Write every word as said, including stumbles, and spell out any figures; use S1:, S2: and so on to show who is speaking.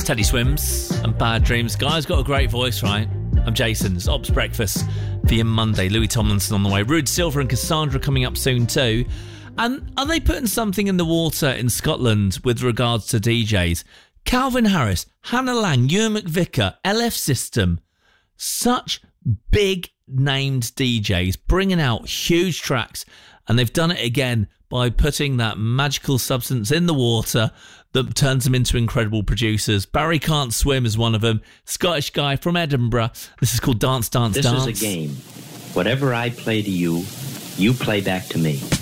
S1: It's Teddy Swims and Bad Dreams. Guy's got a great voice, right? I'm Jason. It's Ops Breakfast for your Monday. Louis Tomlinson on the way. Rude Silver and Cassandra coming up soon too. And are they putting something in the water in Scotland with regards to D Js? Calvin Harris, Hannah Lang, Ewan McVicker, L F System. Such big named D Js bringing out huge tracks. And they've done it again by putting that magical substance in the water that turns them into incredible producers. Barry Can't Swim is one of them. Scottish guy from Edinburgh. This is called Dance, Dance,
S2: this
S1: Dance.
S2: This is a game. Whatever I play to you, you play back to me.